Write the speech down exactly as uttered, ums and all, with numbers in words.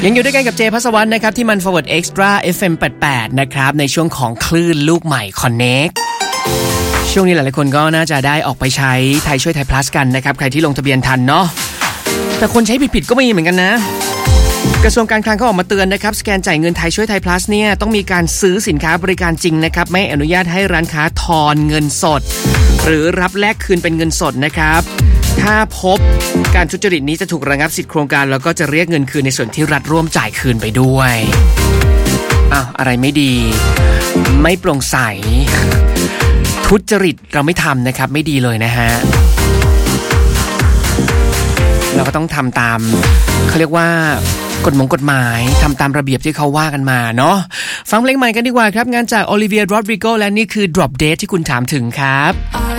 ยังอยู่ด้วยกันกับเจภัสวรรณนะครับที่มัน Forward Extra เอฟ เอ็ม แปดสิบแปดนะครับในช่วงของคลื่นลูกใหม่ Connect ช่วงนี้หลายๆคนก็น่าจะได้ออกไปใช้ไทยช่วยไทย plus กันนะครับใครที่ลงทะเบียนทันเนาะแต่คนใช้ผิดๆก็มีเหมือนกันนะกระทรวงการคลังเขาออกมาเตือนนะครับสแกนจ่ายเงินไทยช่วยไทย plus เนี่ยต้องมีการซื้อสินค้าบริการจริงนะครับไม่อนุญาตให้ร้านค้าทอนเงินสดหรือรับแลกคืนเป็นเงินสดนะครับถ้าพบการทุจริตนี้จะถูกระงับสิทธิโครงการแล้วก็จะเรียกเงินคืนในส่วนที่รัฐร่วมจ่ายคืนไปด้วยอ้าวอะไรไม่ดีไม่โปร่งใสทุจริตเราไม่ทำนะครับไม่ดีเลยนะฮะเราก็ต้องทำตามเขาเรียกว่ากฎหมงกฎหมายทำตามระเบียบที่เขาว่ากันมาเนาะฟังเพลงใหม่กันดีกว่าครับงานจากโอลิเวีย โรดริโกและนี่คือ Drop Dead ที่คุณถามถึงครับ